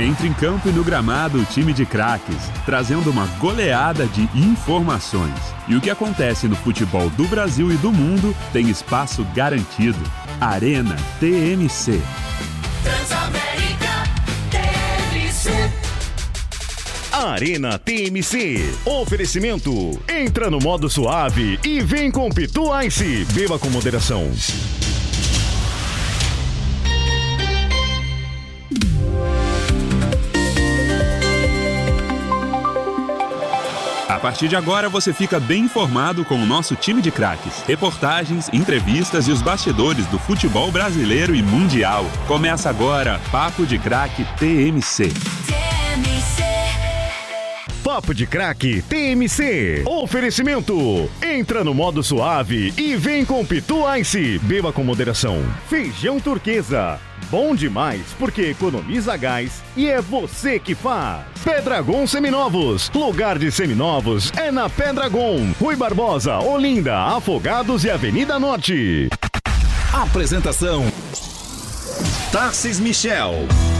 Entra em campo e no gramado o time de craques, trazendo uma goleada de informações. E o que acontece no futebol do Brasil e do mundo tem espaço garantido. Arena TMC. Transamérica TMC. Arena TMC. Oferecimento. Entra no modo suave e vem com Pitu Ice. Beba com moderação. A partir de agora você fica bem informado com o nosso time de craques. Reportagens, entrevistas e os bastidores do futebol brasileiro e mundial. Começa agora Papo de Craque TMC. Papo de Craque TMC. Oferecimento. Entra no modo suave e vem com Pitu Ice. Beba com moderação. Feijão turquesa. Bom demais porque economiza gás e é você que faz. Pedragon Seminovos. Lugar de seminovos é na Pedragon. Rui Barbosa, Olinda, Afogados e Avenida Norte. Apresentação: Tarcis Michel.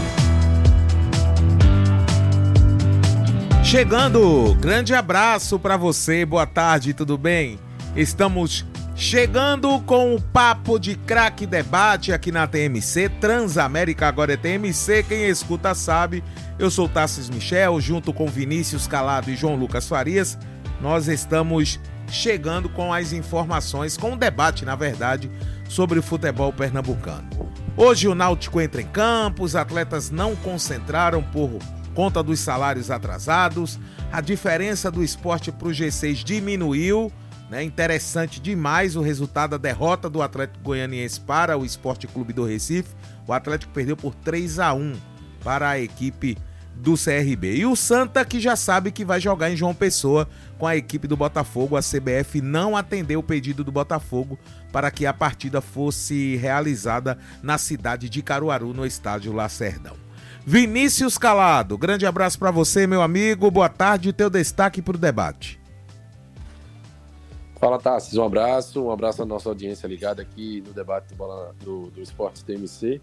Chegando, grande abraço para você, boa tarde, tudo bem? Estamos chegando com o Papo de Craque Debate aqui na TMC, Transamérica agora é TMC, quem escuta sabe. Eu sou Tarcis Michel, junto com Vinícius Calado e João Lucas Farias, nós estamos chegando com as informações, com o debate, na verdade, sobre o futebol pernambucano. Hoje o Náutico entra em campo, os atletas não concentraram por conta dos salários atrasados, a diferença do Sport para o G6 diminuiu, né? Interessante demais o resultado da derrota do Atlético Goianiense para o Sport Clube do Recife. O Atlético perdeu por 3-1 para a equipe do CRB. E o Santa, que já sabe que vai jogar em João Pessoa com a equipe do Botafogo. A CBF não atendeu o pedido do Botafogo para que a partida fosse realizada na cidade de Caruaru, no estádio Lacerdão. Vinícius Calado, grande abraço para você, meu amigo, boa tarde, teu destaque para o debate. Fala, Tarcis, um abraço à nossa audiência ligada aqui no debate do Bola do Esporte TMC.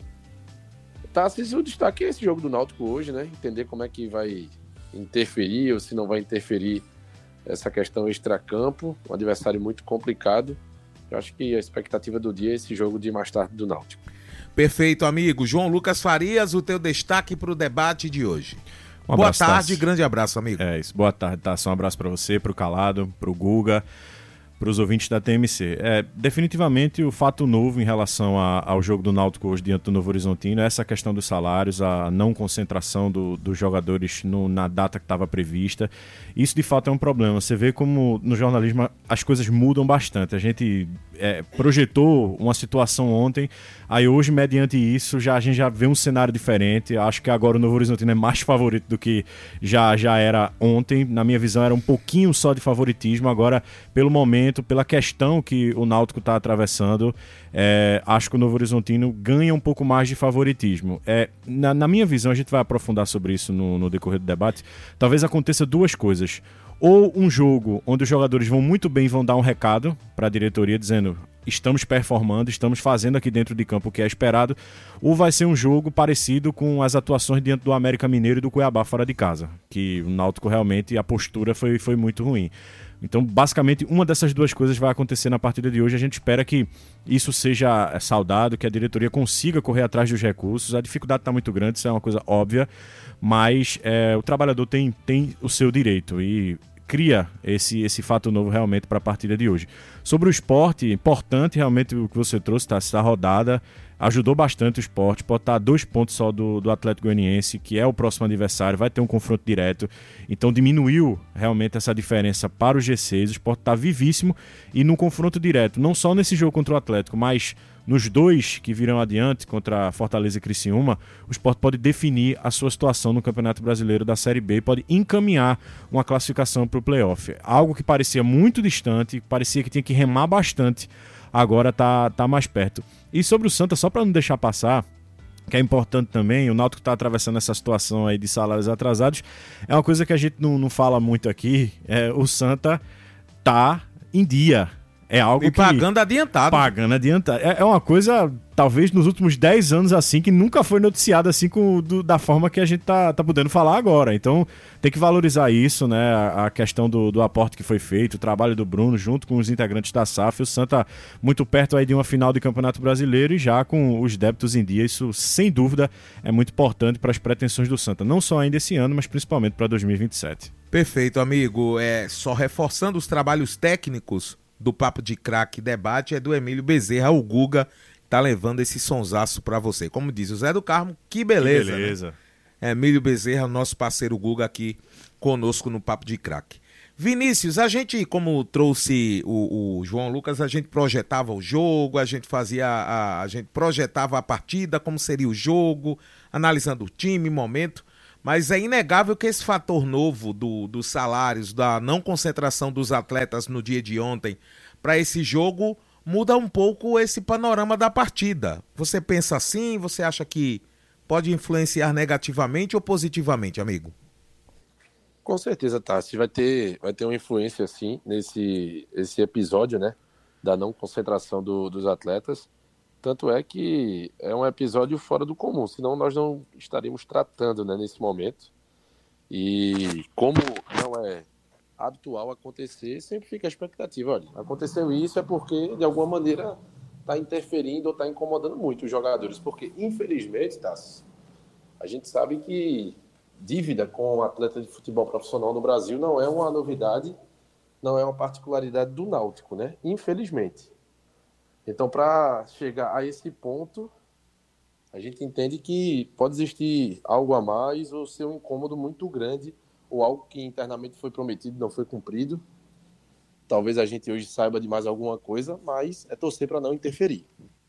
Tarcis, o destaque é esse jogo do Náutico hoje, né? Entender como é que vai interferir ou se não vai interferir essa questão extracampo, um adversário muito complicado. Eu acho que a expectativa do dia é esse jogo de mais tarde do Náutico. Perfeito, amigo. João Lucas Farias, o teu destaque para o debate de hoje. Boa tarde, grande abraço, amigo. É isso, boa tarde, tá? Um abraço para você, para o Calado, para o Guga, para os ouvintes da TMC. Definitivamente o fato novo em relação ao jogo do Náutico hoje diante do Novo Horizontino é essa questão dos salários, a não concentração dos jogadores na data que estava prevista. Isso de fato é um problema. Você vê como no jornalismo as coisas mudam bastante. A gente projetou uma situação ontem, aí hoje, mediante isso, a gente já vê um cenário diferente. Acho que agora o Novo Horizontino é mais favorito do que já era ontem. Na minha visão era um pouquinho só de favoritismo. Agora, pelo momento, pela questão que o Náutico está atravessando, acho que o Novo Horizontino ganha um pouco mais de favoritismo. Na minha visão, a gente vai aprofundar sobre isso no decorrer do debate, talvez aconteça duas coisas. Ou um jogo onde os jogadores vão muito bem e vão dar um recado para a diretoria dizendo: estamos performando, estamos fazendo aqui dentro de campo o que é esperado, ou vai ser um jogo parecido com as atuações diante do América Mineiro e do Cuiabá fora de casa, que o Náutico realmente, a postura foi muito ruim. Então, basicamente, uma dessas duas coisas vai acontecer na partida de hoje. A gente espera que isso seja saudado, que a diretoria consiga correr atrás dos recursos. A dificuldade está muito grande, isso é uma coisa óbvia, mas o trabalhador tem o seu direito e cria esse fato novo realmente para a partida de hoje. Sobre o Sport, importante realmente o que você trouxe, tá? Essa rodada ajudou bastante o Sport, pode estar a 2 pontos só do Atlético Goianiense, que é o próximo adversário, vai ter um confronto direto, então diminuiu realmente essa diferença para o G6, o Sport está vivíssimo e no confronto direto, não só nesse jogo contra o Atlético, mas nos dois que virão adiante, contra Fortaleza e Criciúma, o Sport pode definir a sua situação no Campeonato Brasileiro da Série B e pode encaminhar uma classificação para o play-off. Algo que parecia muito distante, parecia que tinha que remar bastante, agora tá mais perto. E sobre o Santa, só para não deixar passar, que é importante também, o Náutico está atravessando essa situação aí de salários atrasados, é uma coisa que a gente não fala muito aqui, o Santa tá em dia. é algo E que... pagando adiantado. Pagando adiantado. É uma coisa, talvez, nos últimos 10 anos, assim, que nunca foi noticiada assim da forma que a gente tá podendo falar agora. Então, tem que valorizar isso, né? A questão do aporte que foi feito, o trabalho do Bruno, junto com os integrantes da SAF. O Santa muito perto aí de uma final de Campeonato Brasileiro e já com os débitos em dia. Isso, sem dúvida, é muito importante para as pretensões do Santa. Não só ainda esse ano, mas principalmente para 2027. Perfeito, amigo. Só reforçando os trabalhos técnicos do Papo de Craque Debate, é do Emílio Bezerra, o Guga, tá levando esse sonsaço pra você. Como diz o Zé do Carmo, que beleza. Que beleza. Né? Emílio Bezerra, nosso parceiro Guga aqui conosco no Papo de Craque. Vinícius, a gente, como trouxe o João Lucas, a gente projetava o jogo, a gente projetava a partida, como seria o jogo, analisando o time, momento. Mas é inegável que esse fator novo dos salários, da não concentração dos atletas no dia de ontem para esse jogo, muda um pouco esse panorama da partida. Você pensa assim? Você acha que pode influenciar negativamente ou positivamente, amigo? Com certeza, Tassi. Vai ter uma influência, sim, esse episódio, né? Da não concentração dos atletas. Tanto é que é um episódio fora do comum, senão nós não estaríamos tratando, né, nesse momento. E como não é habitual acontecer, sempre fica a expectativa. Olha, aconteceu isso é porque, de alguma maneira, está interferindo ou está incomodando muito os jogadores. Porque, infelizmente, Tassi, a gente sabe que dívida com o atleta de futebol profissional no Brasil não é uma novidade, não é uma particularidade do Náutico, né? Infelizmente. Então, para chegar a esse ponto, a gente entende que pode existir algo a mais ou ser um incômodo muito grande ou algo que internamente foi prometido e não foi cumprido. Talvez a gente hoje saiba de mais alguma coisa, mas é torcer para não interferir.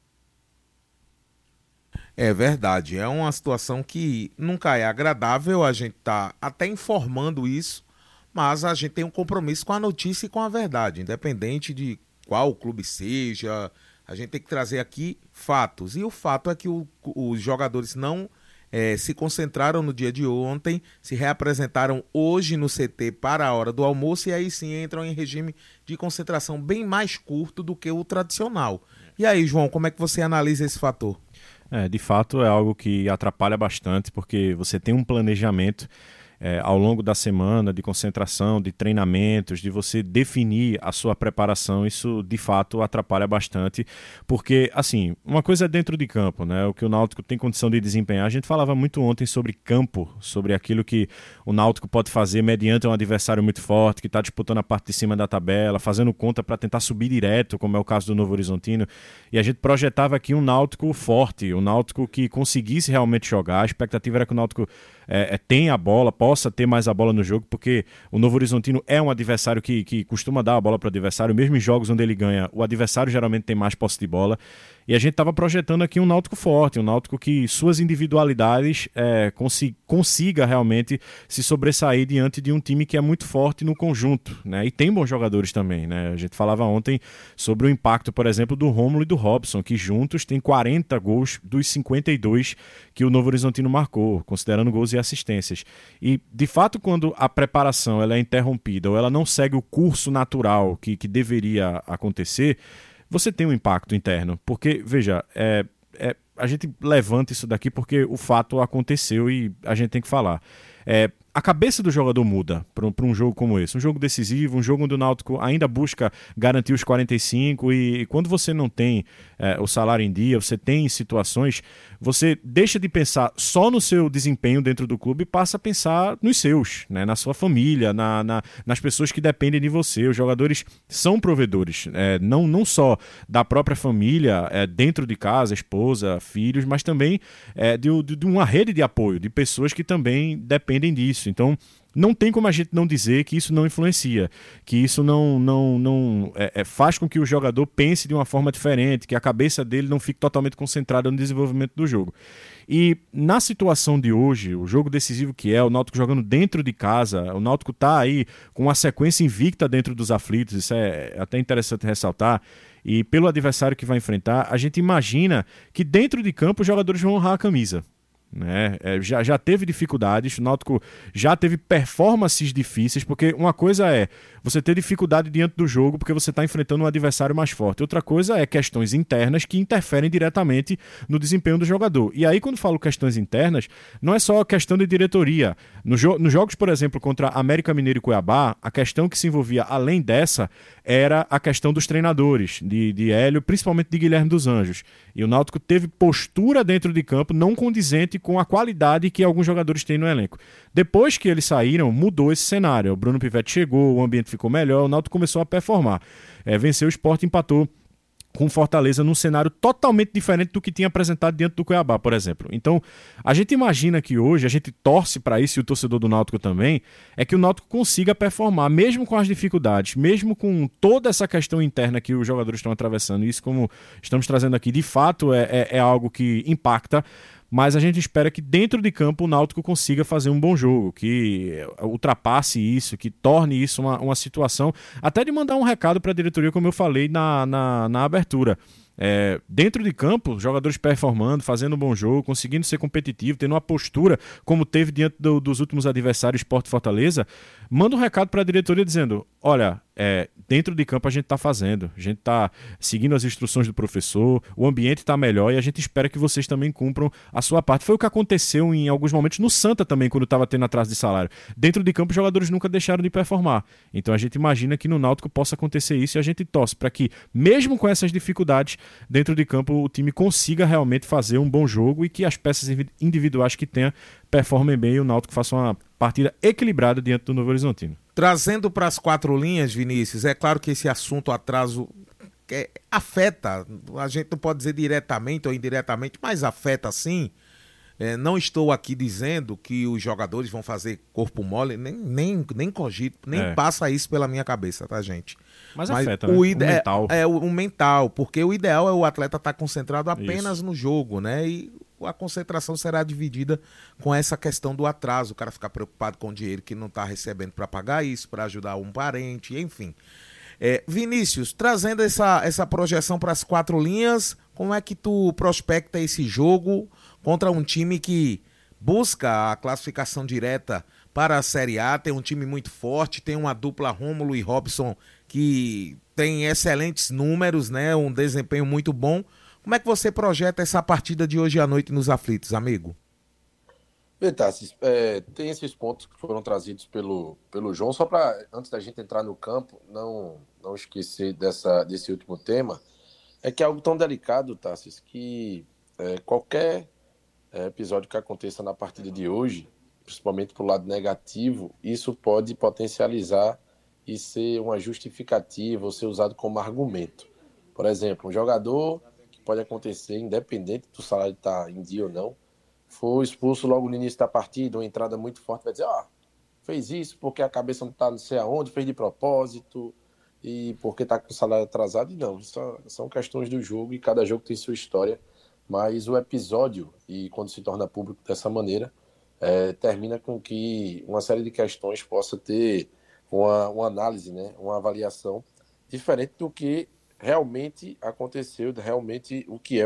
É verdade, é uma situação que nunca é agradável, a gente tá até informando isso, mas a gente tem um compromisso com a notícia e com a verdade, independente de qual clube seja. A gente tem que trazer aqui fatos. E o fato é que os jogadores não se concentraram no dia de ontem, se reapresentaram hoje no CT para a hora do almoço e aí sim entram em regime de concentração bem mais curto do que o tradicional. E aí, João, como é que você analisa esse fator? De fato é algo que atrapalha bastante, porque você tem um planejamento ao longo da semana de concentração, de treinamentos, de você definir a sua preparação. Isso de fato atrapalha bastante, porque assim, uma coisa é dentro de campo, né? O que o Náutico tem condição de desempenhar. A gente falava muito ontem sobre campo, sobre aquilo que o Náutico pode fazer mediante um adversário muito forte, que está disputando a parte de cima da tabela, fazendo conta para tentar subir direto, como é o caso do Novo Horizontino, e a gente projetava aqui um Náutico forte, um Náutico que conseguisse realmente jogar. A expectativa era que o Náutico tenha a bola, possa ter mais a bola no jogo, porque o Novo Horizontino é um adversário que costuma dar a bola para o adversário, mesmo em jogos onde ele ganha, o adversário geralmente tem mais posse de bola, e a gente estava projetando aqui um Náutico forte, um Náutico que suas individualidades consiga realmente se sobressair diante de um time que é muito forte no conjunto, né? E tem bons jogadores também, né? A gente falava ontem sobre o impacto, por exemplo, do Rômulo e do Robson, que juntos têm 40 gols dos 52 que o Novo Horizontino marcou, considerando gols e assistências. E, de fato, quando a preparação ela é interrompida ou ela não segue o curso natural que deveria acontecer, você tem um impacto interno. Porque, veja, a gente levanta isso daqui porque o fato aconteceu e a gente tem que falar. A cabeça do jogador muda para um jogo como esse. Um jogo decisivo, um jogo onde o Náutico ainda busca garantir os 45 e quando você não tem o salário em dia, você tem situações, você deixa de pensar só no seu desempenho dentro do clube e passa a pensar nos seus, né? Na sua família, nas pessoas que dependem de você. Os jogadores são provedores, não só da própria família, dentro de casa, esposa, filhos, mas também de uma rede de apoio, de pessoas que também dependem disso. Então, não tem como a gente não dizer que isso não influencia, que isso não faz com que o jogador pense de uma forma diferente, que a cabeça dele não fique totalmente concentrada no desenvolvimento do jogo. E na situação de hoje, o jogo decisivo que é, o Náutico jogando dentro de casa, o Náutico está aí com uma sequência invicta dentro dos aflitos, isso é até interessante ressaltar, e pelo adversário que vai enfrentar, a gente imagina que dentro de campo os jogadores vão honrar a camisa. né? Já teve dificuldades, o Náutico já teve performances difíceis, porque uma coisa é você ter dificuldade diante do jogo porque você está enfrentando um adversário mais forte, outra coisa é questões internas que interferem diretamente no desempenho do jogador. E aí, quando falo questões internas, não é só questão de diretoria. Nos jogos, por exemplo, contra América Mineiro e Cuiabá, a questão que se envolvia além dessa era a questão dos treinadores, de Hélio, principalmente de Guilherme dos Anjos. E o Náutico teve postura dentro de campo não condizente com a qualidade que alguns jogadores têm no elenco. Depois que eles saíram, mudou esse cenário. O Bruno Pivetti chegou, o ambiente ficou melhor, o Náutico começou a performar. Venceu o Sport, empatou com Fortaleza num cenário totalmente diferente do que tinha apresentado diante do Cuiabá, por exemplo. Então, a gente imagina que hoje, a gente torce para isso, e o torcedor do Náutico também, é que o Náutico consiga performar, mesmo com as dificuldades, mesmo com toda essa questão interna que os jogadores estão atravessando. Isso, como estamos trazendo aqui, de fato é algo que impacta, mas a gente espera que dentro de campo o Náutico consiga fazer um bom jogo, que ultrapasse isso, que torne isso uma situação, até de mandar um recado para a diretoria, como eu falei na abertura. Dentro de campo, jogadores performando, fazendo um bom jogo, conseguindo ser competitivo, tendo uma postura como teve diante dos últimos adversários, Sport e Fortaleza, manda um recado para a diretoria dizendo, olha, dentro de campo a gente está fazendo, a gente está seguindo as instruções do professor, o ambiente está melhor e a gente espera que vocês também cumpram a sua parte. Foi o que aconteceu em alguns momentos no Santa também, quando estava tendo atraso de salário. Dentro de campo os jogadores nunca deixaram de performar. Então a gente imagina que no Náutico possa acontecer isso e a gente torce para que, mesmo com essas dificuldades, dentro de campo o time consiga realmente fazer um bom jogo e que as peças individuais que tenha performem bem e o Náutico faça uma partida equilibrada diante do Novo Horizontino. Trazendo para as 4 linhas, Vinícius, é claro que esse assunto atraso afeta, a gente não pode dizer diretamente ou indiretamente, mas afeta sim. Não estou aqui dizendo que os jogadores vão fazer corpo mole, nem cogito, nem passa isso pela minha cabeça, tá, gente? Mas afeta, né? O mental. O mental, porque o ideal é o atleta estar concentrado apenas no jogo, né? E a concentração será dividida com essa questão do atraso, o cara ficar preocupado com o dinheiro que não está recebendo para pagar isso, para ajudar um parente, enfim. Vinícius, trazendo essa projeção para as 4 linhas, como é que tu prospecta esse jogo contra um time que busca a classificação direta para a Série A, tem um time muito forte, tem uma dupla Rômulo e Robson que tem excelentes números, né? Um desempenho muito bom. Como é que você projeta essa partida de hoje à noite nos aflitos, amigo? Tassi, tem esses pontos que foram trazidos pelo João, só para, antes da gente entrar no campo, não esquecer desse último tema, é que é algo tão delicado, Tassi, que qualquer episódio que aconteça na partida de hoje, principalmente para o lado negativo, isso pode potencializar e ser uma justificativa ou ser usado como argumento. Por exemplo, um jogador, que pode acontecer independente do salário estar em dia ou não, foi expulso logo no início da partida, uma entrada muito forte, vai dizer, fez isso porque a cabeça não está não sei aonde, fez de propósito e porque está com o salário atrasado. E não, isso são questões do jogo e cada jogo tem sua história, mas o episódio, e quando se torna público dessa maneira, termina com que uma série de questões possa ter uma análise, né, uma avaliação diferente do que realmente aconteceu, realmente o que é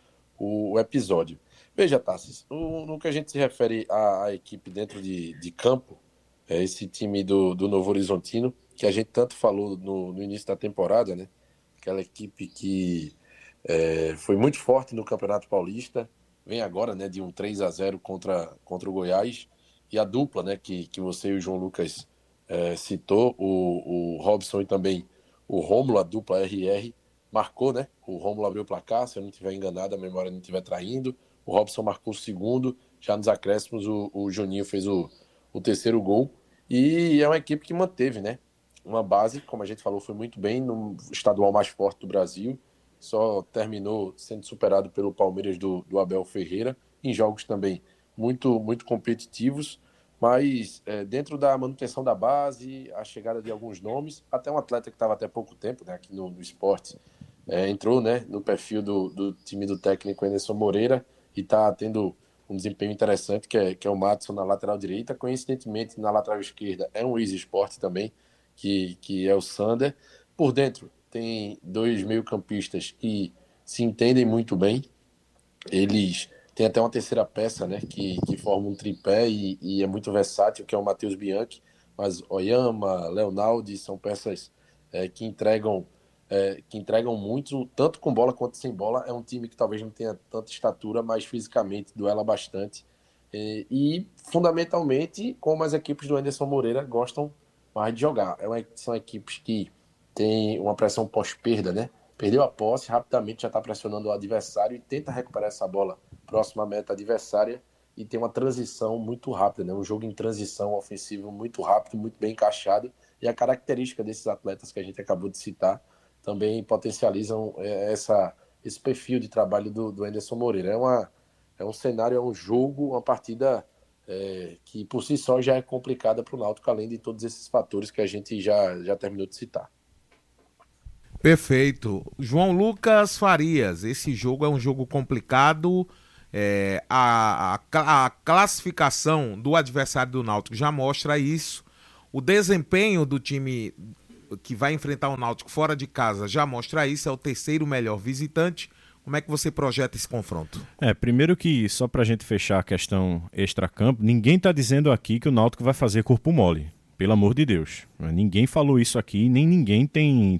o episódio. Veja, Tassis, no que a gente se refere à equipe dentro de campo, esse time do Novo Horizontino, que a gente tanto falou no início da temporada, né? Aquela equipe que foi muito forte no Campeonato Paulista, vem agora, né, de um 3-0 contra o Goiás, e a dupla, né, que você e o João Lucas citou, o Robson e também o Rômulo, a dupla RR, marcou, né? O Rômulo abriu o placar, se eu não estiver enganado, a memória não estiver traindo. O Robson marcou o segundo, já nos acréscimos o Juninho fez o terceiro gol. E é uma equipe que manteve, né? Uma base, como a gente falou, foi muito bem no estadual mais forte do Brasil. Só terminou sendo superado pelo Palmeiras do Abel Ferreira, em jogos também muito, muito competitivos. Mas dentro da manutenção da base, a chegada de alguns nomes, até um atleta que estava até pouco tempo, né, aqui no esporte, entrou, né, no perfil do time do técnico Anderson Moreira e está tendo um desempenho interessante, que é o Matson na lateral direita. Coincidentemente, na lateral esquerda é um ex-esporte também, que é o Sander. Por dentro tem 2 meio-campistas que se entendem muito bem. Eles tem até uma terceira peça, né, que forma um tripé e é muito versátil, que é o Matheus Bianchi, mas Oyama, Leonaldi são peças que entregam muito, tanto com bola quanto sem bola. É um time que talvez não tenha tanta estatura, mas fisicamente duela bastante. E fundamentalmente, como as equipes do Anderson Moreira gostam mais de jogar. São equipes que têm uma pressão pós-perda, né? Perdeu a posse, rapidamente já está pressionando o adversário e tenta recuperar essa bola próxima à meta adversária e tem uma transição muito rápida, né? Um jogo em transição ofensivo muito rápido, muito bem encaixado, e a característica desses atletas que a gente acabou de citar também potencializam esse perfil de trabalho do Anderson Moreira. É um cenário, é um jogo, uma partida que por si só já é complicada para o Náutico, além de todos esses fatores que a gente já terminou de citar. Perfeito. João Lucas Farias, esse jogo é um jogo complicado. A classificação do adversário do Náutico já mostra isso. O desempenho do time que vai enfrentar o Náutico fora de casa já mostra isso. É o terceiro melhor visitante. Como é que você projeta esse confronto? Primeiro que, só pra gente fechar a questão extracampo, ninguém tá dizendo aqui que o Náutico vai fazer corpo mole. Pelo amor de Deus. Ninguém falou isso aqui, nem ninguém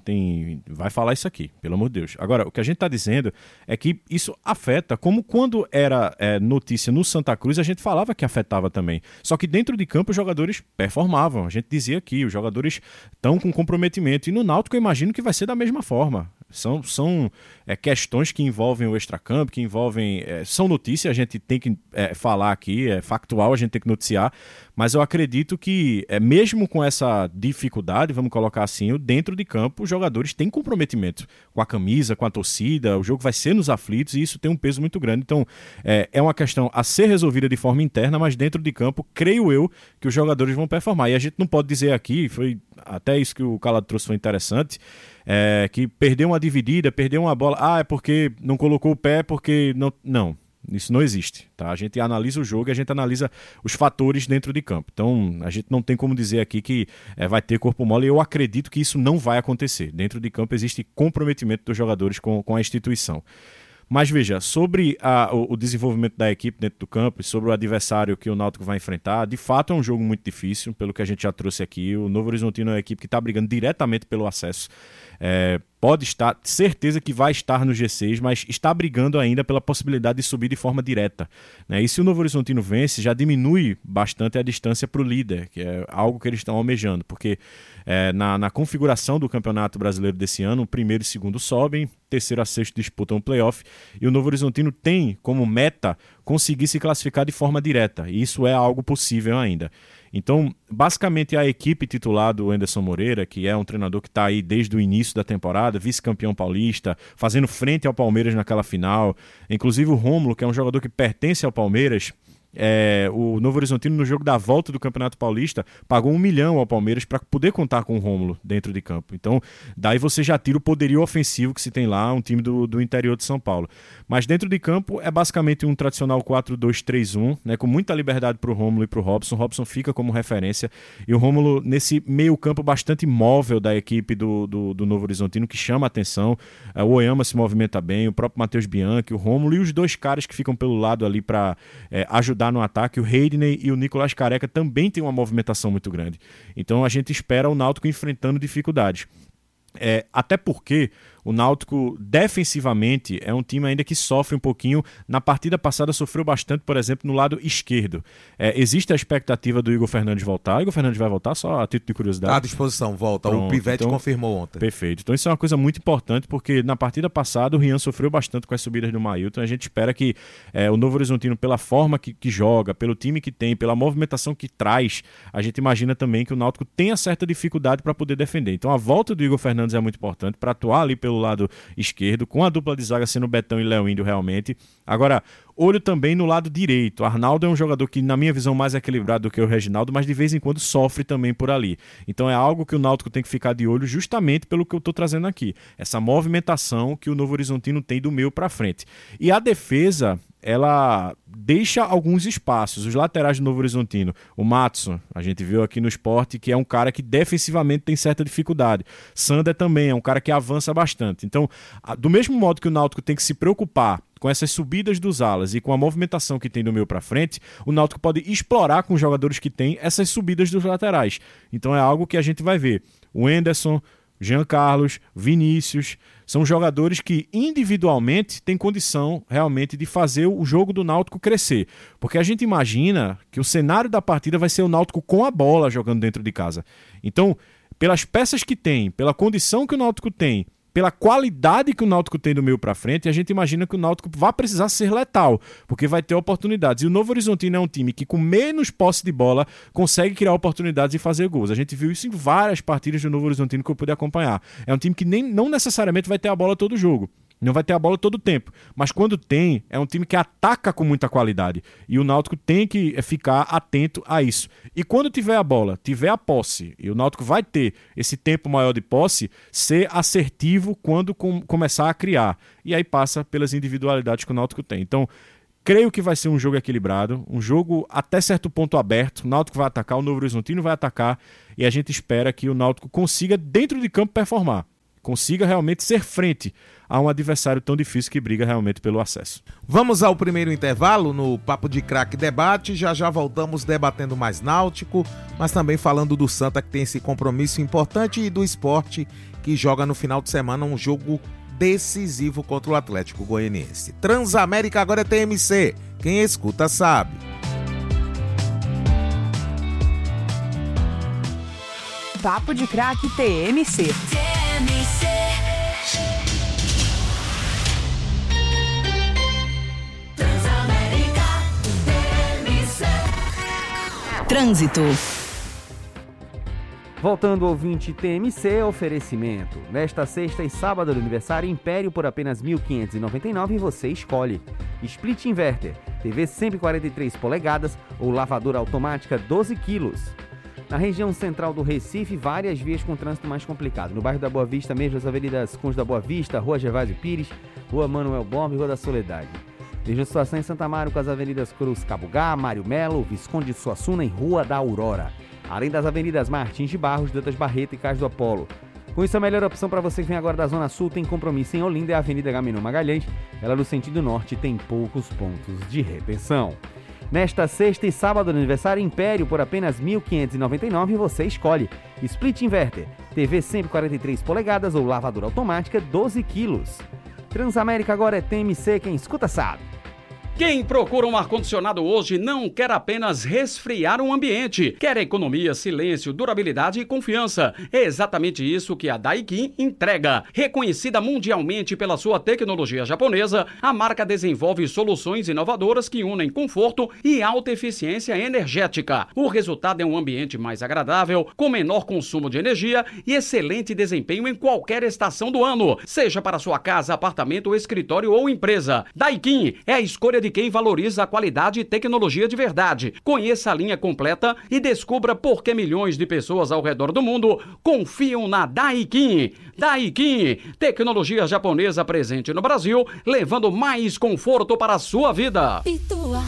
vai falar isso aqui, pelo amor de Deus. Agora, o que a gente está dizendo é que isso afeta, como quando era notícia no Santa Cruz, a gente falava que afetava também. Só que dentro de campo os jogadores performavam. A gente dizia aqui, os jogadores estão com comprometimento. E no Náutico eu imagino que vai ser da mesma forma. São questões que envolvem o extracampo, que envolvem... são notícias, a gente tem que falar aqui, é factual, a gente tem que noticiar, mas eu acredito que, mesmo com essa dificuldade, vamos colocar assim, dentro de campo, os jogadores têm comprometimento com a camisa, com a torcida, o jogo vai ser nos aflitos e isso tem um peso muito grande. Então, é uma questão a ser resolvida de forma interna, mas dentro de campo, creio eu, que os jogadores vão performar. E a gente não pode dizer aqui, foi até isso que o Calado trouxe, foi interessante, que perdeu uma dividida, perdeu uma bola, é porque não colocou o pé, porque não, isso não existe, tá? A gente analisa o jogo e a gente analisa os fatores dentro de campo, então a gente não tem como dizer aqui que vai ter corpo mole. Eu acredito que isso não vai acontecer. Dentro de campo existe comprometimento dos jogadores com a instituição. Mas veja, sobre o desenvolvimento da equipe dentro do campo e sobre o adversário que o Náutico vai enfrentar, de fato é um jogo muito difícil, pelo que a gente já trouxe aqui. O Novo Horizontino é uma equipe que está brigando diretamente pelo acesso. Pode estar, certeza que vai estar no G6, mas está brigando ainda pela possibilidade de subir de forma direta, né? E se o Novo Horizontino vence, já diminui bastante a distância para o líder, que é algo que eles estão almejando, porque na configuração do Campeonato Brasileiro desse ano, o primeiro e segundo sobem, terceiro a sexto disputam o playoff, e o Novo Horizontino tem como meta conseguir se classificar de forma direta, e isso é algo possível ainda. Então, basicamente, a equipe titular do Anderson Moreira, que é um treinador que está aí desde o início da temporada, vice-campeão paulista, fazendo frente ao Palmeiras naquela final, inclusive o Rômulo, que é um jogador que pertence ao Palmeiras, o Novo Horizontino no jogo da volta do Campeonato Paulista pagou 1 milhão ao Palmeiras para poder contar com o Rômulo dentro de campo. Então daí você já tira o poderio ofensivo que se tem lá, um time do interior de São Paulo. Mas dentro de campo é basicamente um tradicional 4-2-3-1, né, com muita liberdade para o Rômulo e para o Robson. O Robson fica como referência e o Rômulo nesse meio campo bastante móvel da equipe do Novo Horizontino, que chama a atenção. O Oyama se movimenta bem, o próprio Matheus Bianchi, o Rômulo e os dois caras que ficam pelo lado ali para ajudar no ataque, o Heidney e o Nicolás Careca também tem uma movimentação muito grande. Então a gente espera o Náutico enfrentando dificuldades. Até porque o Náutico defensivamente é um time ainda que sofre um pouquinho. Na partida passada sofreu bastante, por exemplo, no lado esquerdo. Existe a expectativa do Igor Fernandes voltar. O Igor Fernandes vai voltar, só a título de curiosidade? À disposição, volta. Pronto, o Pivete confirmou ontem. Perfeito. Então isso é uma coisa muito importante, porque na partida passada o Rian sofreu bastante com as subidas do Mailton. A gente espera que o Novo Horizontino, pela forma que joga, pelo time que tem, pela movimentação que traz, a gente imagina também que o Náutico tenha certa dificuldade para poder defender. Então a volta do Igor Fernandes é muito importante para atuar ali pelo lado esquerdo, com a dupla de zaga sendo Betão e Léo Índio realmente. Agora, olho também no lado direito. Arnaldo é um jogador que, na minha visão, mais equilibrado do que o Reginaldo, mas de vez em quando sofre também por ali. Então é algo que o Náutico tem que ficar de olho justamente pelo que eu estou trazendo aqui. Essa movimentação que o Novo Horizontino tem do meio para frente. E a defesa, ela deixa alguns espaços. Os laterais do Novo Horizontino, o Matson, a gente viu aqui no Sport, que é um cara que defensivamente tem certa dificuldade. Sander também é um cara que avança bastante. Então, do mesmo modo que o Náutico tem que se preocupar com essas subidas dos alas e com a movimentação que tem do meio para frente, o Náutico pode explorar com os jogadores que tem essas subidas dos laterais. Então é algo que a gente vai ver. O Henderson, Jean Carlos, Vinícius, são jogadores que individualmente têm condição realmente de fazer o jogo do Náutico crescer. Porque a gente imagina que o cenário da partida vai ser o Náutico com a bola jogando dentro de casa. Então, pelas peças que tem, pela condição que o Náutico tem, pela qualidade que o Náutico tem do meio para frente, a gente imagina que o Náutico vai precisar ser letal, porque vai ter oportunidades. E o Novo Horizontino é um time que, com menos posse de bola, consegue criar oportunidades e fazer gols. A gente viu isso em várias partidas do Novo Horizontino que eu pude acompanhar. É um time que não necessariamente vai ter a bola todo jogo. Não vai ter a bola todo o tempo, mas quando tem, é um time que ataca com muita qualidade. E o Náutico tem que ficar atento a isso. E quando tiver a bola, tiver a posse, e o Náutico vai ter esse tempo maior de posse, ser assertivo quando começar a criar. E aí passa pelas individualidades que o Náutico tem. Então, creio que vai ser um jogo equilibrado, um jogo até certo ponto aberto. O Náutico vai atacar, o Novo Horizontino vai atacar, e a gente espera que o Náutico consiga, dentro de campo, performar. Consiga realmente ser frente a um adversário tão difícil que briga realmente pelo acesso. Vamos ao primeiro intervalo no Papo de Craque Debate. Já voltamos debatendo mais Náutico, mas também falando do Santa, que tem esse compromisso importante, e do Sport, que joga no final de semana um jogo decisivo contra o Atlético Goianiense. Transamérica agora é TMC. Quem escuta sabe. Papo de Craque TMC. Trânsito. Voltando ao 20 TMC, oferecimento. Nesta sexta e sábado do aniversário, Império por apenas R$ 1.599 e você escolhe. Split Inverter, TV 143 polegadas ou lavadora automática 12 quilos. Na região central do Recife, várias vias com trânsito mais complicado. No bairro da Boa Vista mesmo, as avenidas Cunha da Boa Vista, Rua Gervásio Pires, Rua Manuel Borba e Rua da Soledade. Mesma situação em Santa Amaro com as avenidas Cruz Cabugá, Mário Melo, Visconde de Suassuna e Rua da Aurora. Além das avenidas Martins de Barros, Dantas Barreto e Cais do Apolo. Com isso, a melhor opção para você que vem agora da Zona Sul tem compromisso em Olinda é a Avenida Gaminão Magalhães. Ela no sentido norte tem poucos pontos de retenção. Nesta sexta e sábado do aniversário, Império por apenas R$ 1.599 e você escolhe. Split Inverter, TV 143 polegadas ou lavadora automática 12 quilos. Transamérica agora é TMC, quem escuta sabe. Quem procura um ar-condicionado hoje não quer apenas resfriar um ambiente, quer economia, silêncio, durabilidade e confiança. É exatamente isso que a Daikin entrega. Reconhecida mundialmente pela sua tecnologia japonesa, a marca desenvolve soluções inovadoras que unem conforto e alta eficiência energética. O resultado é um ambiente mais agradável, com menor consumo de energia e excelente desempenho em qualquer estação do ano, seja para sua casa, apartamento, escritório ou empresa. Daikin é a escolha de quem valoriza a qualidade e tecnologia de verdade. Conheça a linha completa e descubra por que milhões de pessoas ao redor do mundo confiam na Daikin. Daikin, tecnologia japonesa presente no Brasil, levando mais conforto para a sua vida. Pitua.